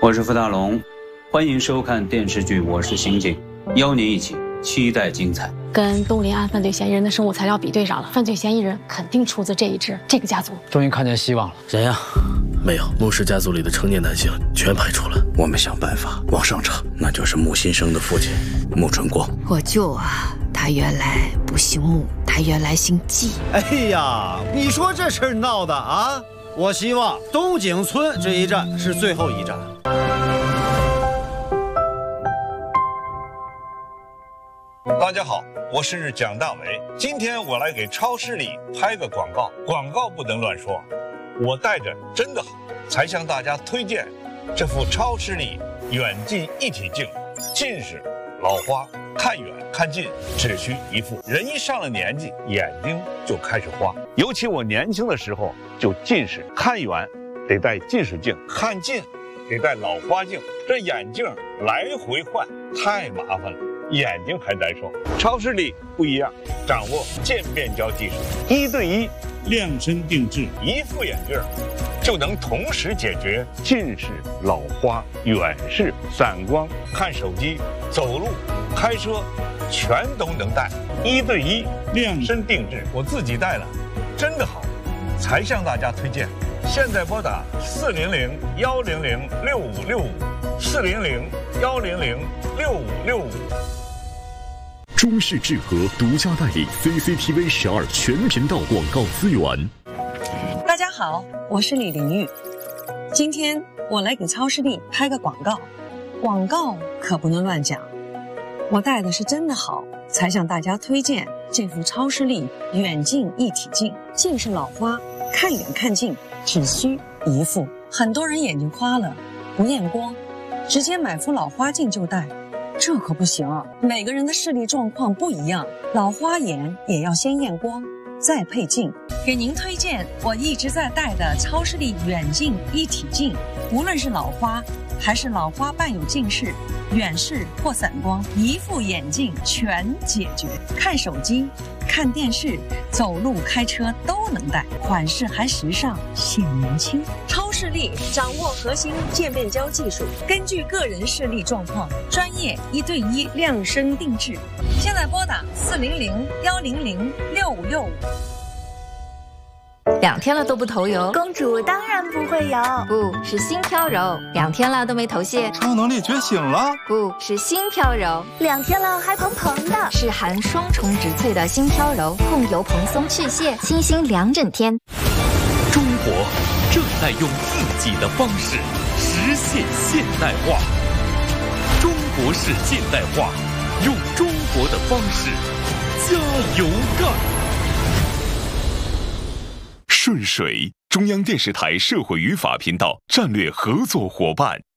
我是傅大龙，欢迎收看电视剧《我是刑警》，邀您一起期待精彩。 跟东林案犯罪嫌疑人的生物材料比对上了，犯罪嫌疑人肯定出自这个家族。 终于看见希望了。 谁呀？没有，穆氏家族里的成年男性全排除了。 我们想办法往上查，那就是穆新生的父亲穆春光。 我舅啊，他原来不姓穆，他原来姓季。 哎呀，你说这事儿闹的啊！我希望东井村这一站是最后一站。 大家好，我是蒋大为。今天我来给超市里拍个广告，广告不能乱说。我带着真的好，才向大家推荐这副超视力远近一体镜。近视、老花，看远看近只需一副。人一上了年纪，眼睛就开始花。尤其我年轻的时候就近视，看远得戴近视镜，看近得戴老花镜，这眼镜来回换太麻烦了，眼睛还难受。超视力不一样，掌握渐变焦技术，1对1量身定制，一副眼镜就能同时解决近视、老花、远视、散光、看手机、走路、开车，全都能戴。1对1量身定制，我自己戴了，真的好，才向大家推荐。现在拨打400-100-6565，400-100-6565。 中视智和独家代理 CCTV 12全频道广告资源。 大家好，我是李玲玉。今天我来给超视力拍个广告，广告可不能乱讲。我带的是真的好，才向大家推荐这副超视力远近一体镜。近视老花，看远看近只需一副。很多人眼睛花了不验光，直接买副老花镜就戴。这可不行，每个人的视力状况不一样，老花眼也要先验光，再配镜。给您推荐我一直在戴的超视力远近一体镜，无论是老花还是老花伴有近视、远视或散光，一副眼镜全解决。看手机、看电视、走路、开车都能戴，款式还时尚，显年轻。超视力掌握核心渐变焦技术，根据个人视力状况，专业1对1量身定制。现在拨打400-100-6565。 2天了都不头油， 公主当然不会有， 不是心飘柔。2天了都没头屑， 超能力觉醒了， 不是心飘柔。 2天了还蓬蓬的， 是含双重植萃的心飘柔，控油蓬松去屑，清新2整天。 中国正在用自己的方式实现现代化，中国式现代化，用中国的方式加油干。顺水，中央电视台社会与法频道战略合作伙伴。